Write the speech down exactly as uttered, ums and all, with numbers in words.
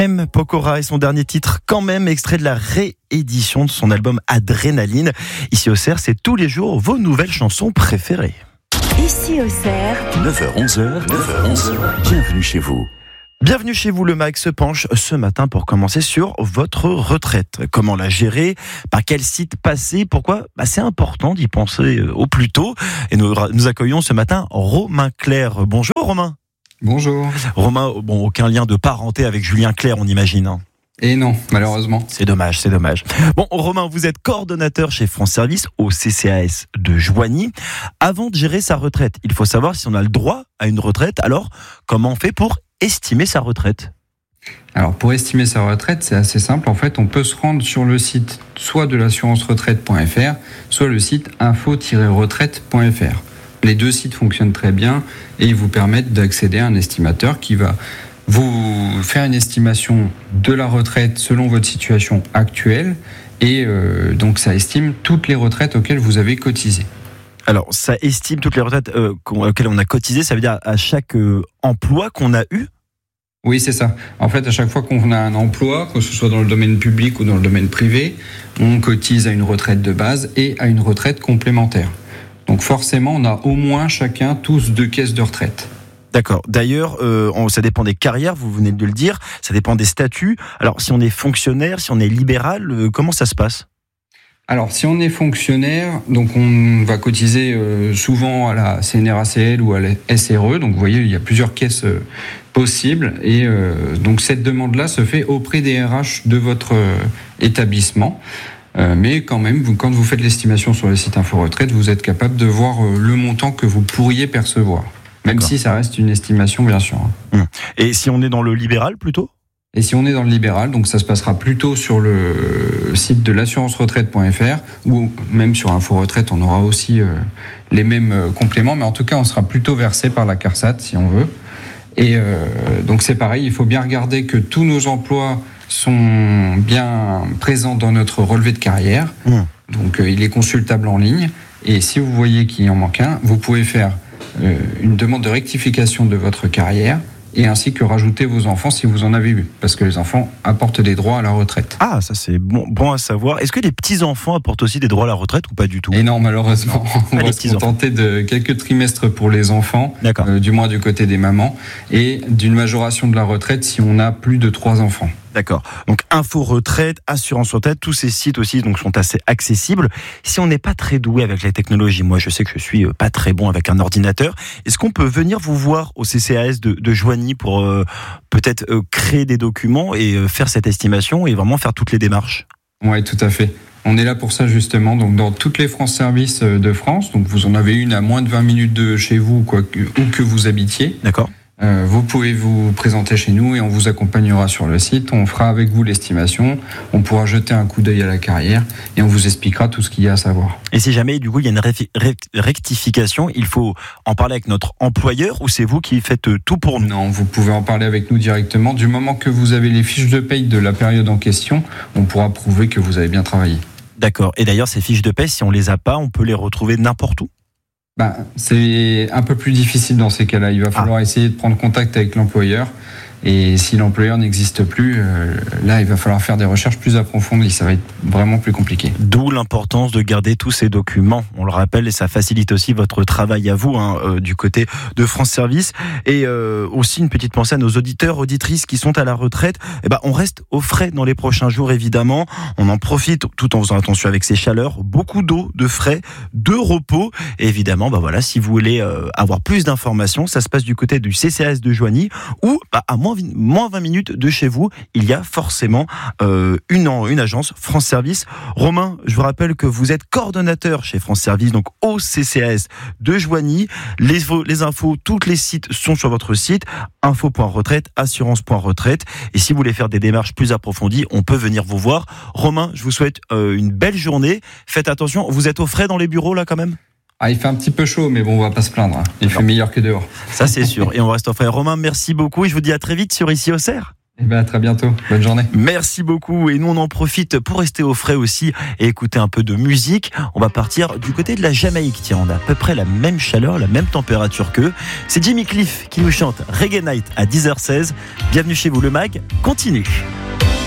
M. Pokora et son dernier titre, quand même, extrait de la réédition de son album Adrénaline. Ici au C E R, c'est tous les jours vos nouvelles chansons préférées. Ici au C E R, neuf heures onze, neuf heures onze, bienvenue chez vous. Bienvenue chez vous, le M A C se penche ce matin pour commencer sur votre retraite. Comment la gérer? Par quel site passer? Pourquoi? Bah, c'est important d'y penser au plus tôt. Et nous, nous accueillons ce matin Romain Clerc. Bonjour Romain. Bonjour. Romain, bon, aucun lien de parenté avec Julien Clerc, on imagine. Hein. Et non, malheureusement. C'est dommage, c'est dommage. Bon, Romain, vous êtes coordonnateur chez France Service au C C A S de Joigny. Avant de gérer sa retraite, il faut savoir si on a le droit à une retraite. Alors, comment on fait pour estimer sa retraite? Alors, pour estimer sa retraite, c'est assez simple. En fait, on peut se rendre sur le site soit de l'assurance retraite point f r, soit le site info tiret retraite point f r. Les deux sites fonctionnent très bien et ils vous permettent d'accéder à un estimateur qui va vous faire une estimation de la retraite selon votre situation actuelle et euh, donc ça estime toutes les retraites auxquelles vous avez cotisé. Alors, ça estime toutes les retraites euh, auxquelles on a cotisé, ça veut dire à chaque euh, emploi qu'on a eu? Oui, c'est ça. En fait, à chaque fois qu'on a un emploi, que ce soit dans le domaine public ou dans le domaine privé, on cotise à une retraite de base et à une retraite complémentaire. Donc forcément, on a au moins chacun tous deux caisses de retraite. D'accord. D'ailleurs, euh, on, ça dépend des carrières, vous venez de le dire, ça dépend des statuts. Alors, si on est fonctionnaire, si on est libéral, euh, comment ça se passe? Alors, si on est fonctionnaire, donc on va cotiser euh, souvent à la C N R A C L ou à la S R E. Donc, vous voyez, il y a plusieurs caisses euh, possibles. Et euh, donc, cette demande-là se fait auprès des R H de votre euh, établissement. Euh, mais quand même, vous, quand vous faites l'estimation sur le site Info Retraite, vous êtes capable de voir euh, le montant que vous pourriez percevoir. Même D'accord. Si ça reste une estimation, bien sûr. Hum. Et si on est dans le libéral, plutôt? Et si on est dans le libéral, donc ça se passera plutôt sur le site de l'assurance retraite point f r ou même sur Info Retraite, on aura aussi euh, les mêmes euh, compléments, mais en tout cas, on sera plutôt versé par la CARSAT, si on veut. Et euh, donc c'est pareil, il faut bien regarder que tous nos emplois sont bien présents dans notre relevé de carrière. Mmh. Donc euh, il est consultable en ligne. Et si vous voyez qu'il en manque un, vous pouvez faire euh, une demande de rectification de votre carrière et ainsi que rajouter vos enfants si vous en avez eu. Parce que les enfants apportent des droits à la retraite. Ah, ça c'est bon, bon à savoir. Est-ce que les petits-enfants apportent aussi des droits à la retraite ou pas du tout? Et non, malheureusement. On ah, va se contenter de quelques trimestres pour les enfants, euh, du moins du côté des mamans, et d'une majoration de la retraite si on a plus de trois enfants. D'accord. Donc Info Retraite, Assurance Retraite, tous ces sites aussi donc sont assez accessibles. Si on n'est pas très doué avec la technologie, moi je sais que je suis pas très bon avec un ordinateur, est-ce qu'on peut venir vous voir au C C A S de, de Joigny pour euh, peut-être euh, créer des documents et euh, faire cette estimation et vraiment faire toutes les démarches? Oui, tout à fait. On est là pour ça justement, donc dans toutes les France Services de France, donc vous en avez une à moins de vingt minutes de chez vous, quoi que, où que vous habitiez. D'accord. Euh, vous pouvez vous présenter chez nous et on vous accompagnera sur le site. On fera avec vous l'estimation. On pourra jeter un coup d'œil à la carrière et on vous expliquera tout ce qu'il y a à savoir. Et si jamais, du coup, il y a une ré- ré- rectification, il faut en parler avec notre employeur ou c'est vous qui faites tout pour nous? Non, vous pouvez en parler avec nous directement. Du moment que vous avez les fiches de paye de la période en question, on pourra prouver que vous avez bien travaillé. D'accord. Et d'ailleurs, ces fiches de paie, si on les a pas, on peut les retrouver n'importe où? Bah, c'est un peu plus difficile dans ces cas-là. Il va falloir ah. essayer de prendre contact avec l'employeur. Et si l'employeur n'existe plus, euh, là, il va falloir faire des recherches plus approfondies. Ça va être vraiment plus compliqué. D'où l'importance de garder tous ces documents. On le rappelle, et ça facilite aussi votre travail à vous, hein, euh, du côté de France Service. Et euh, aussi une petite pensée à nos auditeurs, auditrices qui sont à la retraite. Eh ben, on reste au frais dans les prochains jours, évidemment. On en profite tout en faisant attention avec ces chaleurs. Beaucoup d'eau, de frais, de repos. Et évidemment, bah voilà, si vous voulez euh, avoir plus d'informations, ça se passe du côté du C C A S de Joigny, ou bah, à moins moins vingt minutes de chez vous, il y a forcément euh, une, une agence France Service. Romain, je vous rappelle que vous êtes coordonnateur chez France Service, donc au C C A S de Joigny. Les, les infos, tous les sites sont sur votre site, info point retraite, assurance point retraite. Et si vous voulez faire des démarches plus approfondies, on peut venir vous voir. Romain, je vous souhaite euh, une belle journée. Faites attention, vous êtes au frais dans les bureaux là quand même? Ah, il fait un petit peu chaud, mais bon, on va pas se plaindre. Hein. Il non. fait meilleur que dehors. Ça, c'est sûr. Et on reste au frais. Romain, merci beaucoup. Et je vous dis à très vite sur Ici au C E R. Et ben à très bientôt. Bonne journée. Merci beaucoup. Et nous, on en profite pour rester au frais aussi et écouter un peu de musique. On va partir du côté de la Jamaïque. Tiens, on a à peu près la même chaleur, la même température qu'eux. C'est Jimmy Cliff qui nous chante Reggae Night à dix heures seize. Bienvenue chez vous, le mag continue.